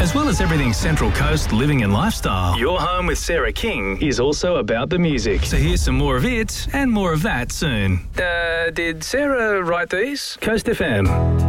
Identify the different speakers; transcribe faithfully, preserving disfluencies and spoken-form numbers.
Speaker 1: As well as everything Central Coast living and lifestyle, Your Home with Sarah King is also about the music. So here's some more of it and more of that soon. Uh, did Sarah write these? Coast F M.